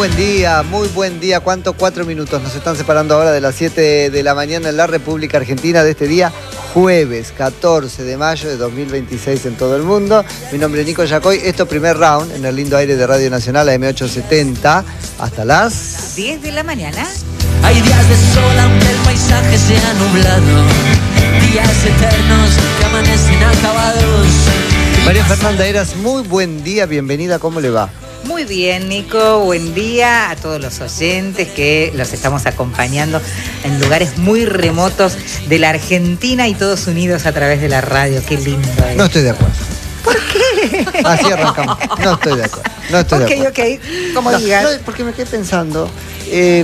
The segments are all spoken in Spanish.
Buen día, muy buen día. ¿Cuánto? 4 minutos. Nos están separando ahora de las 7 de la mañana en la República Argentina de este día, jueves 14 de mayo de 2026 en todo el mundo. Mi nombre es Nico Yacoy. Esto primer round en el lindo aire de Radio Nacional, AM870, hasta las 10 de la mañana. Hay días de sol aunque el paisaje sea nublado, días eternos que amanecen acabados. María Fernanda Heras, muy buen día, bienvenida, ¿cómo le va? Muy bien, Nico, buen día a todos los oyentes que los estamos acompañando en lugares muy remotos de la Argentina y todos unidos a través de la radio. Qué lindo es. No estoy de acuerdo. ¿Por qué? Así arrancamos. No estoy de acuerdo. No estoy de acuerdo. Ok, como No, digas. no, porque me quedé pensando, es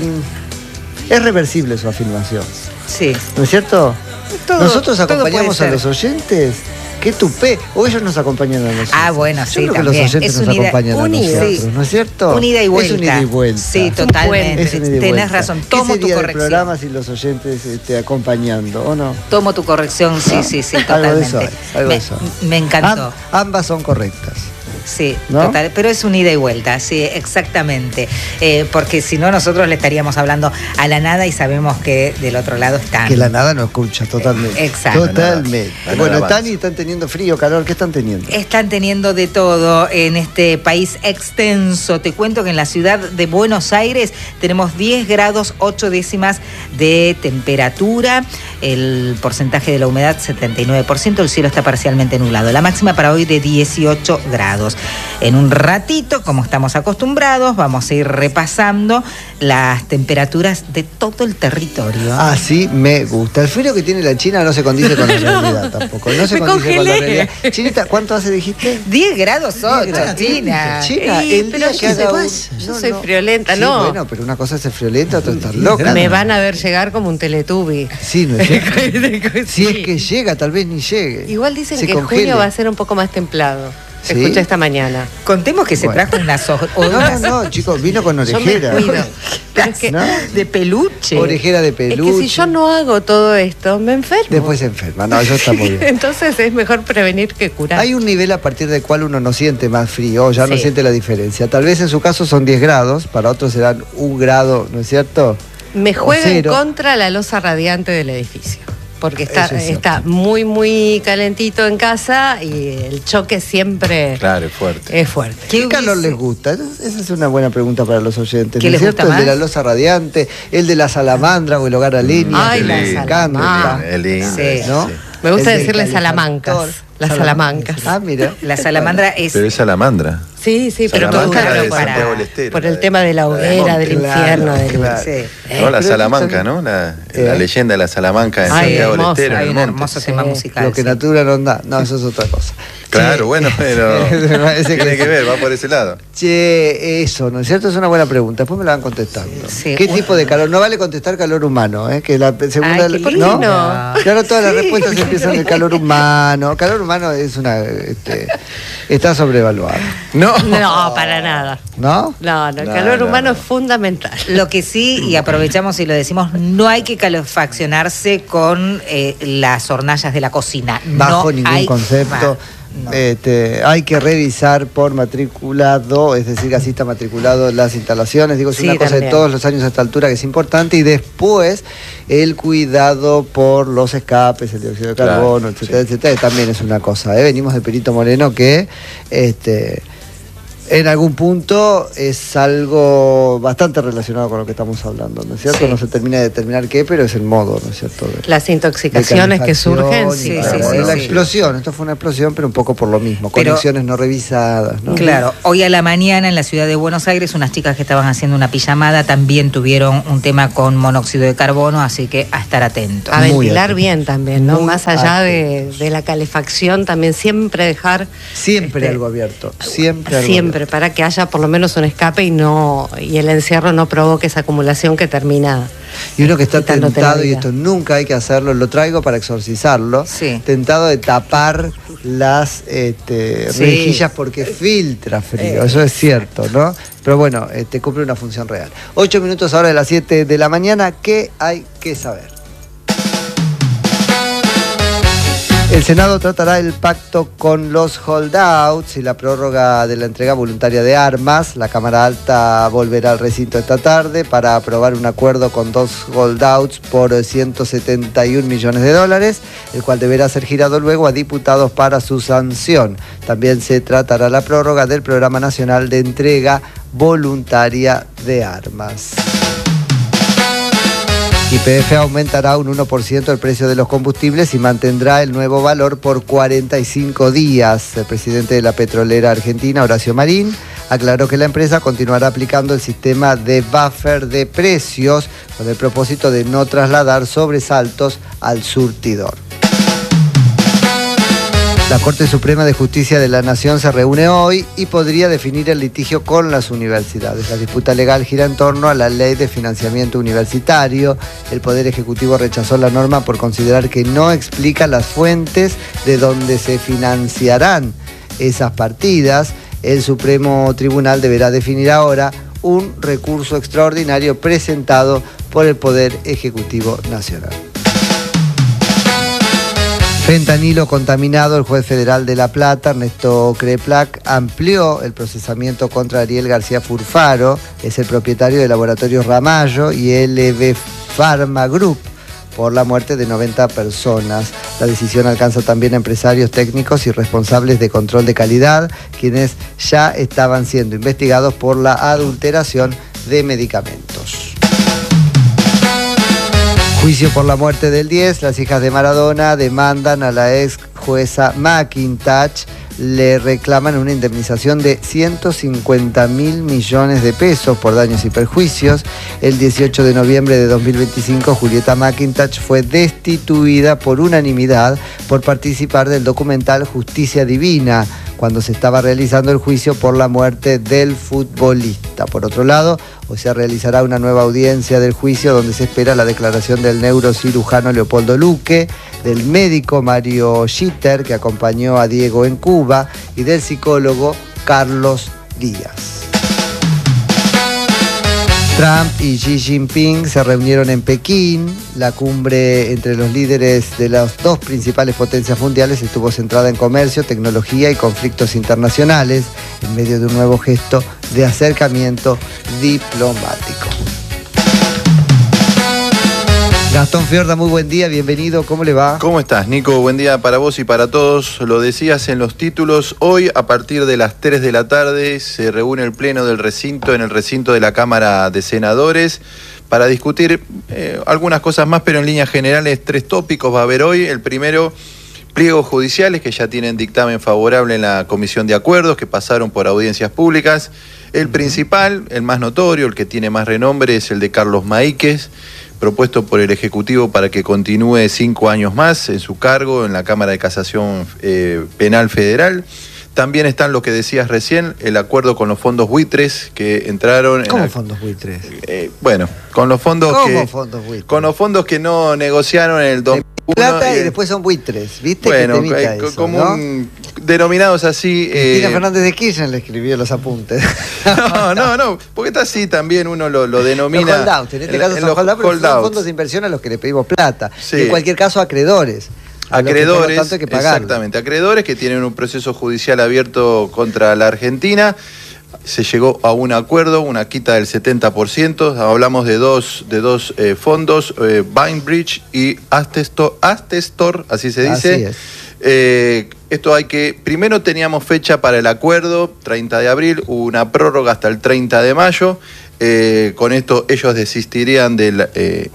reversible su afirmación, Sí. ¿no es cierto? Todo- Nosotros todo acompañamos puede a ser. los oyentes. ¡Qué tupé! O ellos nos acompañan a nosotros. Ah, bueno, Yo sí, creo que también. los oyentes Es nos un ida- acompañan a un ida- nosotros, sí. ¿no es cierto? Un ida y vuelta. Es un ida y vuelta. Sí, totalmente. Es un ida y Tenés vuelta. razón. ¿Qué Tomo tu sería del corrección. programa si los oyentes acompañando, o no? Tomo tu corrección, sí, ¿No? sí, sí, Algo totalmente. de eso hay, algo de eso hay. Me encantó. Ambas son correctas. Sí, ¿No? total, pero es un ida y vuelta, sí, exactamente. Porque si no, nosotros le estaríamos hablando a la nada y sabemos que del otro lado están. Que la nada no escucha, totalmente. Exacto. Totalmente. La nada Bueno, avanza. están teniendo frío, calor, ¿qué están teniendo? Están teniendo de todo en este país extenso. Te cuento que en la ciudad de Buenos Aires tenemos 10 grados 8 décimas de temperatura, el porcentaje de la humedad 79%, el cielo está parcialmente nublado. La máxima para hoy de 18 grados. En un ratito, como estamos acostumbrados, vamos a ir repasando las temperaturas de todo el territorio. Así me gusta. El frío que tiene la China no se condice con la realidad tampoco. No se Me condice con la congelé. realidad. Chinita, ¿cuánto hace dijiste? 10 grados 8, China. China, Y, el pero día que ¿qué te haga pasa? un... Yo soy friolenta, Sí, no. bueno, pero una cosa es ser friolenta, otra es estar loca. Me van a ver llegar como un Teletubby. Sí, ¿no es cierto? Si Sí. es que llega, tal vez ni llegue. Igual dicen Se que congele. junio va a ser un poco más templado. ¿Sí? Escuché esta mañana. Contemos que se Bueno. trajo unas No, chicos, vino con Yo me orejera. cuido. Pero es que ¿No? de peluche. Orejera de es peluche. que si yo no hago todo esto, me enfermo. Después se enferma. No, eso está muy bien. Entonces es mejor prevenir que curar. Hay un nivel a partir del cual uno no siente más frío, ya no Sí. siente la diferencia. Tal vez en su caso son 10 grados, para otros serán 1 grado, ¿no es cierto? Me juega en cero. contra la losa radiante del edificio. Porque Eso es cierto. está muy, muy calentito en casa y el choque siempre Claro, es fuerte. es fuerte. ¿Qué calor les gusta? Esa es una buena pregunta para los oyentes. ¿Qué ¿No es les cierto? gusta El de la más? losa radiante, el de la salamandra o el hogar a leña. Ay, que la me lindo, encanta. salamandra. Es lindo, Sí. ¿No? sí. Me gusta El del decirle calefactor. salamancas. Las salamancas. Ah, mira. La salamandra es... Pero es salamandra. Sí, sí, pero me Salamanca gusta era de para- Santiago del Estero, por la el de- tema de la hoguera, del Claro, infierno. claro. Sí. No, la pero Salamanca, eso ¿no? La ¿Eh? leyenda de la Salamanca en Ay, Santiago del hermoso. Estero, en Hay el un monte. hermoso Sí. tema musical. Lo que sí. natura no da. No, eso es otra cosa. Claro, bueno, pero Me parece tiene que- que ver, va por ese lado. Che, eso, ¿no es cierto? Es una buena pregunta. Después me la van contestando. Sí. ¿Qué tipo de calor? No vale contestar calor humano, ¿eh? Que la segunda... Ay, qué ¿no? lindo. Claro, todas las Sí. respuestas empiezan en el calor humano. Calor humano es una... está sobrevaluado. No. No, para nada. ¿No? No, el No, calor no, humano no. es fundamental. Lo que sí, y aprovechamos y lo decimos, no hay que calefaccionarse con las hornallas de la cocina. Bajo No ningún hay- concepto. No. Hay que revisar por matriculado, es decir, así está matriculado las instalaciones. Digo, es Sí, una cosa de también. todos los años a esta altura que es importante. Y después el cuidado por los escapes, el dióxido de Claro, carbono, etcétera, sí. etcétera, también es una cosa. Venimos de Perito Moreno que en algún punto es algo bastante relacionado con lo que estamos hablando, ¿no es cierto? Sí. No se termina de determinar qué, pero es el modo, ¿no es cierto? Las intoxicaciones que surgen, sí, sí, sí, claro, sí, la sí. explosión, esto fue una explosión, pero un poco por lo mismo, Pero- conexiones no revisadas, ¿no? Claro, hoy a la mañana en la ciudad de Buenos Aires unas chicas que estaban haciendo una pijamada también tuvieron un tema con monóxido de carbono, así que a estar atentos. A Muy ventilar atento. bien también, ¿no? Muy Más allá atentos. de la calefacción, también siempre dejar Siempre este, algo abierto, siempre algo siempre para que haya por lo menos un escape y el encierro no provoque esa acumulación que termina. Y uno que está quitándote la tentado, y vida. esto nunca hay que hacerlo, lo traigo para exorcizarlo, Sí. tentado de tapar las rejillas porque filtra frío, eso es cierto, ¿no? Pero bueno, cumple una función real. 8 minutos ahora de las 7 de la mañana, ¿qué hay que saber? El Senado tratará el pacto con los holdouts y la prórroga de la entrega voluntaria de armas. La Cámara Alta volverá al recinto esta tarde para aprobar un acuerdo con 2 holdouts por $171 millones, el cual deberá ser girado luego a diputados para su sanción. También se tratará la prórroga del Programa Nacional de Entrega Voluntaria de Armas. YPF aumentará un 1% el precio de los combustibles y mantendrá el nuevo valor por 45 días. El presidente de la petrolera argentina, Horacio Marín, aclaró que la empresa continuará aplicando el sistema de buffer de precios con el propósito de no trasladar sobresaltos al surtidor. La Corte Suprema de Justicia de la Nación se reúne hoy y podría definir el litigio con las universidades. La disputa legal gira en torno a la Ley de Financiamiento Universitario. El Poder Ejecutivo rechazó la norma por considerar que no explica las fuentes de donde se financiarán esas partidas. El Supremo Tribunal deberá definir ahora un recurso extraordinario presentado por el Poder Ejecutivo Nacional. Fentanilo contaminado. El juez federal de La Plata, Ernesto Kreplak, amplió el procesamiento contra Ariel García Furfaro, es el propietario de Laboratorios Ramallo y LB Pharma Group, por la muerte de 90 personas. La decisión alcanza también a empresarios técnicos y responsables de control de calidad, quienes ya estaban siendo investigados por la adulteración de medicamentos. Juicio por la muerte del 10. Las hijas de Maradona demandan a la ex jueza McIntosh. Le reclaman una indemnización de 150.000 millones de pesos por daños y perjuicios. El 18 de noviembre de 2025, Julieta McIntosh fue destituida por unanimidad por participar del documental Justicia Divina, cuando se estaba realizando el juicio por la muerte del futbolista. Por otro lado, hoy se realizará una nueva audiencia del juicio donde se espera la declaración del neurocirujano Leopoldo Luque, del médico Mario Schitter, que acompañó a Diego en Cuba, y del psicólogo Carlos Díaz. Trump y Xi Jinping se reunieron en Pekín. La cumbre entre los líderes de las 2 principales potencias mundiales estuvo centrada en comercio, tecnología y conflictos internacionales, en medio de un nuevo gesto de acercamiento diplomático. Gastón Fiorda, muy buen día, bienvenido, ¿cómo le va? ¿Cómo estás, Nico? Buen día para vos y para todos. Lo decías en los títulos, hoy a partir de las 3 de la tarde se reúne el pleno del recinto, en el recinto de la Cámara de Senadores, para discutir algunas cosas más, pero en líneas generales 3 tópicos va a haber hoy. El primero, pliegos judiciales que ya tienen dictamen favorable en la Comisión de Acuerdos, que pasaron por audiencias públicas. El principal, el más notorio, el que tiene más renombre, es el de Carlos Maíquez, propuesto por el Ejecutivo para que continúe 5 años más en su cargo en la Cámara de Casación Penal Federal. También están lo que decías recién, el acuerdo con los fondos buitres que entraron... ¿Cómo fondos buitres? Bueno, con los fondos fondos buitres? Con los fondos que no negociaron en el 2001. Plata y después son buitres, ¿viste? Bueno, eso, como ¿no? Denominados así... Cristina Fernández de Kirchner le escribió los apuntes. No, porque está así también uno lo denomina... Los holdouts, en este caso son holdouts, pero son fondos de inversión a los que le pedimos plata. Sí. Y en cualquier caso acreedores. Acreedores, tanto hay que pagarlo. Exactamente, acreedores que tienen un proceso judicial abierto contra la Argentina. Se llegó a un acuerdo, una quita del 70%. Hablamos de dos fondos, Bainbridge y Astestor, así se dice. Así es. Esto primero teníamos fecha para el acuerdo, 30 de abril, hubo una prórroga hasta el 30 de mayo. Con esto ellos desistirían de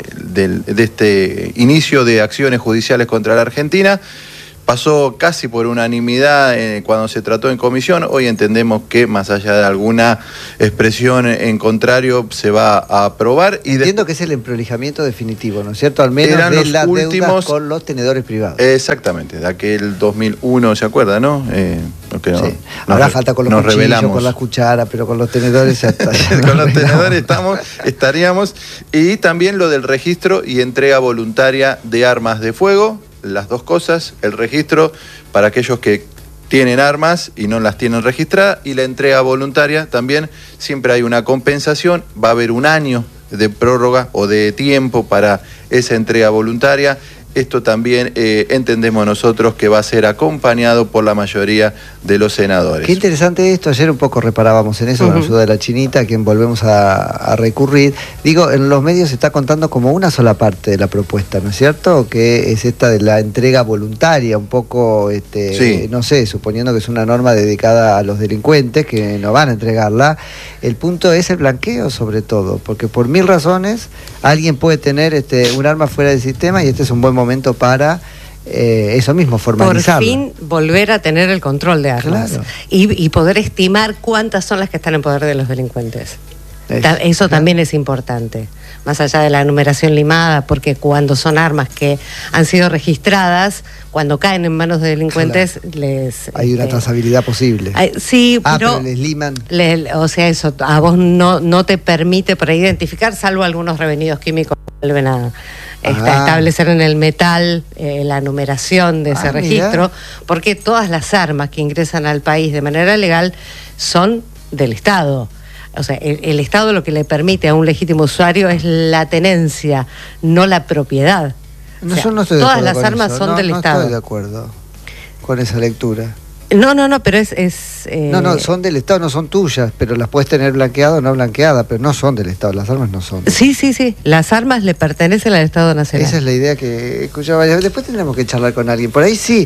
este inicio de acciones judiciales contra la Argentina. Pasó casi por unanimidad cuando se trató en comisión. Hoy entendemos que más allá de alguna expresión en contrario se va a aprobar. Entiendo que es el emprolijamiento definitivo, ¿no es cierto? Al menos de las deudas con los tenedores privados. Exactamente, de aquel 2001, ¿se acuerda, no? Sí. Ahora falta con los cuchillos, con las cucharas, pero con los tenedores ya está. Con los tenedores estaríamos. Y también lo del registro y entrega voluntaria de armas de fuego. Las 2 cosas, el registro para aquellos que tienen armas y no las tienen registradas, y la entrega voluntaria también, siempre hay una compensación, va a haber un año de prórroga o de tiempo para esa entrega voluntaria. esto también entendemos nosotros que va a ser acompañado por la mayoría de los senadores. Qué interesante esto. Ayer un poco reparábamos en eso, con la ayuda de la Chinita, a quien volvemos a recurrir. Digo, en los medios se está contando como una sola parte de la propuesta, ¿no es cierto? Que es esta de la entrega voluntaria, un poco, sí. No sé, suponiendo que es una norma dedicada a los delincuentes que no van a entregarla. El punto es el blanqueo, sobre todo, porque por 1000 razones alguien puede tener un arma fuera del sistema, y este es un buen momento para eso mismo, formalizarlo. Por fin volver a tener el control de armas. Claro. Y poder estimar cuántas son las que están en poder de los delincuentes. Eso también es importante, más allá de la numeración limada, porque cuando son armas que han sido registradas, cuando caen en manos de delincuentes, hay una trazabilidad posible. Sí, pero les liman. O sea, eso a vos no te permite por ahí identificar, salvo algunos revenidos químicos que vuelven a establecer en el metal la numeración de ese registro, porque todas las armas que ingresan al país de manera legal son del Estado. O sea, el Estado lo que le permite a un legítimo usuario es la tenencia, no la propiedad. Todas las armas son del Estado. No estoy de acuerdo con esa lectura. No, pero No, son del Estado, no son tuyas, pero las puedes tener blanqueadas o no blanqueadas, pero no son del Estado, las armas no son. Sí, las armas le pertenecen al Estado Nacional. Esa es la idea que escuchaba. Después tendremos que charlar con alguien. Por ahí sí,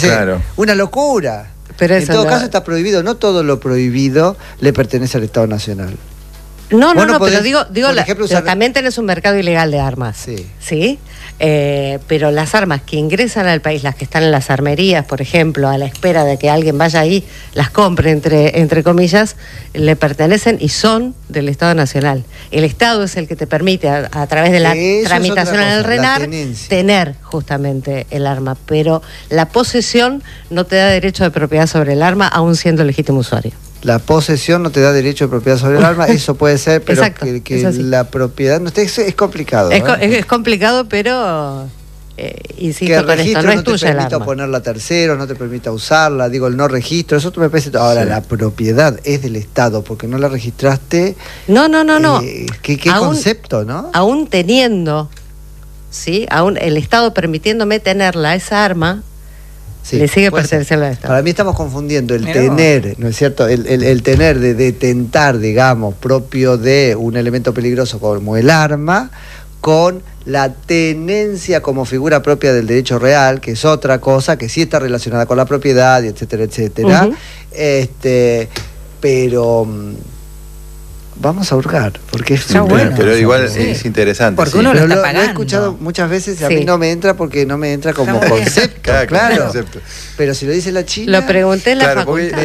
una locura. Pero en todo caso está prohibido, no todo lo prohibido le pertenece al Estado Nacional. No, pero digo por ejemplo, pero también tenés un mercado ilegal de armas. Sí. Pero las armas que ingresan al país, las que están en las armerías, por ejemplo, a la espera de que alguien vaya ahí, las compre, entre comillas, le pertenecen y son del Estado Nacional. El Estado es el que te permite, a través de la tramitación en el RENAR, tener justamente el arma, pero la posesión no te da derecho de propiedad sobre el arma, aún siendo legítimo usuario. La posesión no te da derecho de propiedad sobre el arma, eso puede ser, pero exacto, que la propiedad no es complicado. Es complicado, pero insisto con esto, no es tuya el arma. No te permita ponerla a terceros, no te permita usarla, digo, el no registro, eso me parece. Ahora, la propiedad es del Estado, porque no la registraste. No. ¿Qué concepto, no? Aún teniendo, aún el Estado permitiéndome tenerla, esa arma, le sigue perteneciendo al Estado. Para mí estamos confundiendo el tener, ¿no es cierto? El tener de detentar, digamos, propio de un elemento peligroso como el arma, con la tenencia como figura propia del derecho real, que es otra cosa, que sí está relacionada con la propiedad, y etcétera, etcétera. Pero vamos a hurgar, porque es bueno. Pero igual es interesante. Porque uno lo está pagando. Lo he escuchado muchas veces, a mí no me entra porque no me entra como concepto. Claro. Pero si lo dice la China. Lo pregunté en la facultad.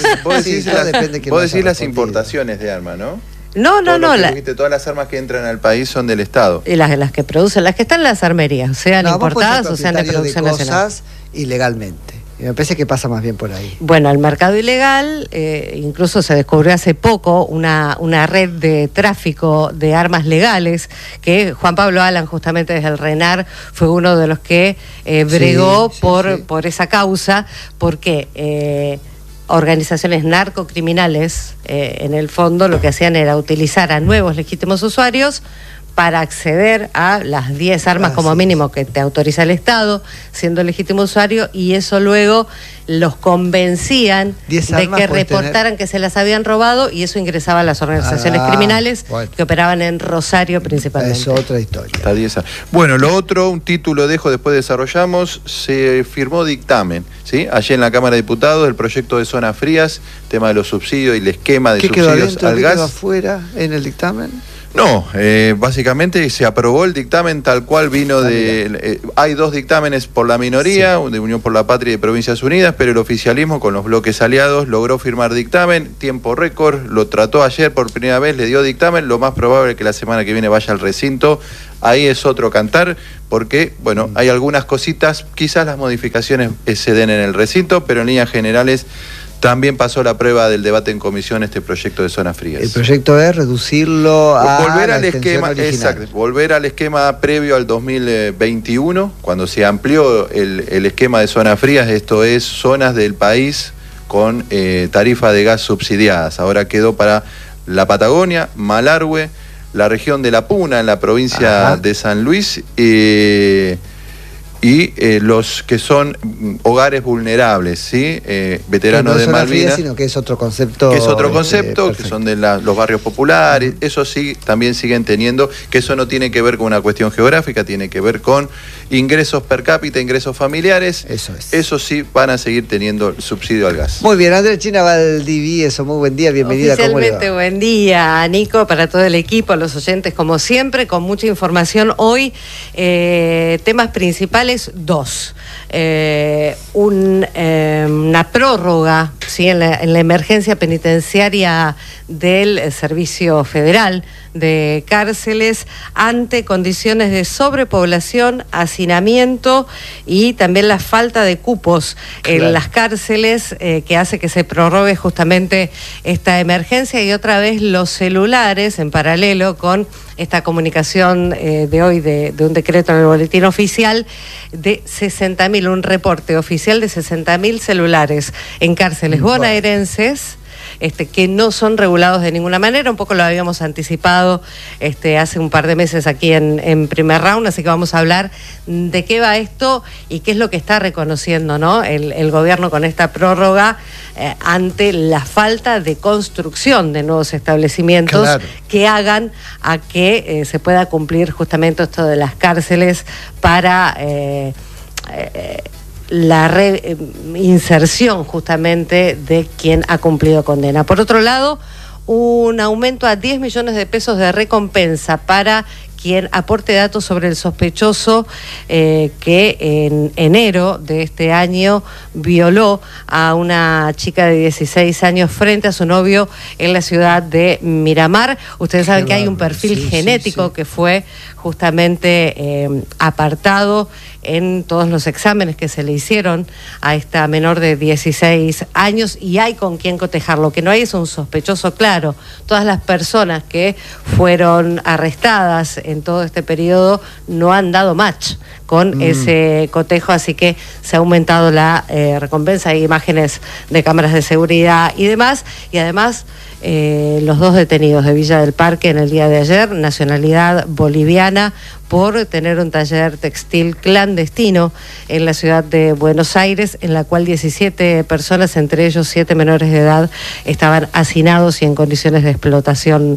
Vos decís las importaciones de armas, ¿no? No. Todas las armas que entran al país son del Estado. Y las que producen, las que están en las armerías, sean importadas o sean de producción nacional. Ilegalmente. Y me parece que pasa más bien por ahí. Bueno, el mercado ilegal, incluso se descubrió hace poco una red de tráfico de armas legales, que Juan Pablo Alan, justamente desde el RENAR, fue uno de los que bregó por esa causa, porque organizaciones narcocriminales, en el fondo, lo que hacían era utilizar a nuevos legítimos usuarios para acceder a las 10 armas como mínimo que te autoriza el Estado, siendo legítimo usuario, y eso luego los convencían de que reportaran que se las habían robado, y eso ingresaba a las organizaciones criminales que operaban en Rosario principalmente. Es otra historia. Bueno, lo otro, un título después desarrollamos, se firmó dictamen, ¿sí? Ayer en la Cámara de Diputados, el proyecto de zonas frías, tema de los subsidios y el esquema de subsidios al gas. ¿Qué quedó afuera en el dictamen? No, básicamente se aprobó el dictamen tal cual vino hay 2 dictámenes por la minoría, de Unión por la Patria y de Provincias Unidas, pero el oficialismo con los bloques aliados logró firmar dictamen, tiempo récord, lo trató ayer por primera vez, le dio dictamen, lo más probable es que la semana que viene vaya al recinto. Ahí es otro cantar, porque, bueno, hay algunas cositas, quizás las modificaciones se den en el recinto, pero en líneas generales también pasó la prueba del debate en comisión este proyecto de zonas frías. El proyecto es reducirlo a volver al esquema, exacto, volver al esquema previo al 2021, cuando se amplió el esquema de zonas frías, esto es zonas del país con tarifa de gas subsidiadas. Ahora quedó para la Patagonia, Malargüe, la región de La Puna en la provincia de San Luis, y los que son hogares vulnerables, ¿sí? Veteranos de Malvinas. Sino que es otro concepto. Que es otro concepto, que son de los barrios populares, eso sí, también siguen teniendo, que eso no tiene que ver con una cuestión geográfica, tiene que ver con ingresos per cápita, ingresos familiares. Eso es. Eso sí, van a seguir teniendo el subsidio al gas. Muy bien, Andrea China Valdivieso, muy buen día, bienvenida. Oficialmente, buen día, Nico, para todo el equipo, a los oyentes, como siempre, con mucha información. Hoy, temas principales, dos. Una prórroga, ¿sí? en la emergencia penitenciaria del Servicio Federal de Cárceles ante condiciones de sobrepoblación, hacinamiento y también la falta de cupos en las cárceles, que hace que se prorrogue justamente esta emergencia, y otra vez los celulares en paralelo con esta comunicación de hoy de un decreto en el boletín oficial de 60.000, un reporte oficial de 60.000 celulares en cárceles bonaerenses, que no son regulados de ninguna manera. Un poco lo habíamos anticipado hace un par de meses aquí en Primer Round, así que vamos a hablar de qué va esto y qué es lo que está reconociendo, ¿no? el gobierno con esta prórroga ante la falta de construcción de nuevos establecimientos que hagan a que se pueda cumplir justamente esto de las cárceles para la reinserción justamente de quien ha cumplido condena. Por otro lado, un aumento a 10 millones de pesos de recompensa para quien aporte datos sobre el sospechoso que en enero de este año violó a una chica de 16 años frente a su novio en la ciudad de Miramar. Ustedes saben que hay un perfil genético que fue justamente apartado en todos los exámenes que se le hicieron a esta menor de 16 años, y hay con quién cotejar. Lo que no hay es un sospechoso claro. Todas las personas que fueron arrestadas en todo este periodo no han dado match con ese cotejo, así que se ha aumentado la recompensa. Hay imágenes de cámaras de seguridad y demás, y además los dos detenidos de Villa del Parque en el día de ayer, nacionalidad boliviana, por tener un taller textil clandestino en la ciudad de Buenos Aires, en la cual 17 personas, entre ellos 7 menores de edad, estaban hacinados y en condiciones de explotación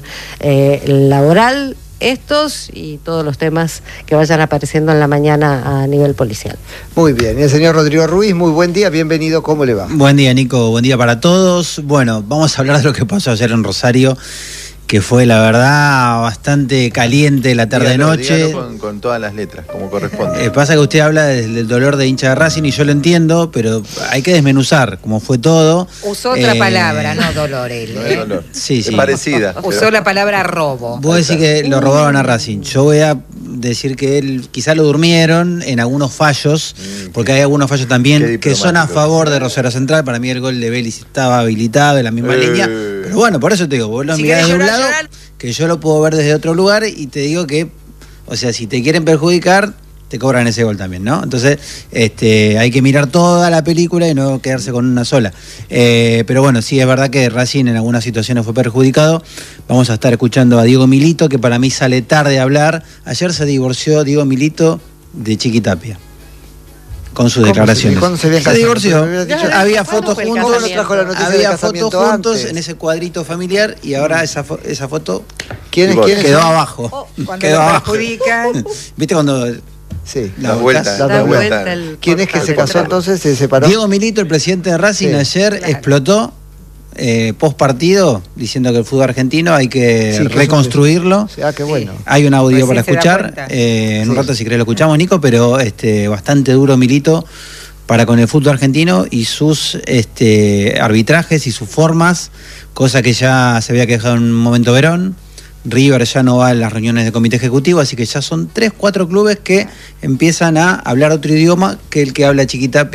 laboral. Estos y todos los temas que vayan apareciendo en la mañana a nivel policial. Muy bien, y el señor Rodrigo Ruiz, muy buen día, bienvenido, ¿cómo le va? Buen día, Nico, buen día para todos. Bueno, vamos a hablar de lo que pasó ayer en Rosario, que fue, la verdad, bastante caliente la tarde-noche. Dígalo con todas las letras, como corresponde. Pasa que usted habla del dolor de hincha de Racing y yo lo entiendo, pero hay que desmenuzar cómo fue todo. Usó otra palabra, no dolor él. No es dolor. Sí, sí. Es parecida. Usó la palabra robo. Vos decís que lo robaron a Racing. Yo voy a decir que él quizá lo durmieron en algunos fallos, porque hay algunos fallos también que son a favor de Rosario Central. Para mí el gol de Vélez estaba habilitado en la misma línea. Pero bueno, por eso te digo, vos lo mirás de un lado, que yo lo puedo ver desde otro lugar, y te digo que, o sea, si te quieren perjudicar, te cobran ese gol también, ¿no? Entonces, hay que mirar toda la película y no quedarse con una sola. Pero bueno, sí, es verdad que Racing en algunas situaciones fue perjudicado. Vamos a estar escuchando a Diego Milito, que para mí sale tarde a hablar. Ayer se divorció Diego Milito de Chiquitapia con sus declaraciones. ¿Cuándo se divorció? Había fotos juntos, había fotos juntos en ese cuadrito familiar, y ahora esa foto ¿Quién quedó abajo. Cuando quedó lo abajo. perjudican. ¿Viste cuando Sí, La vuelta. ¿Quién es que se casó entonces? ¿Se separó? Diego Milito, el presidente de Racing, ayer explotó post partido diciendo que el fútbol argentino hay que reconstruirlo. Qué bueno. Hay un audio Recién para escuchar. En un rato, si querés, lo escuchamos, Nico, pero bastante duro Milito para con el fútbol argentino y sus arbitrajes y sus formas, cosa que ya se había quejado en un momento Verón. River ya no va a las reuniones de comité ejecutivo, así que ya son 3, 4 clubes que empiezan a hablar otro idioma que el que habla Chiquitapia.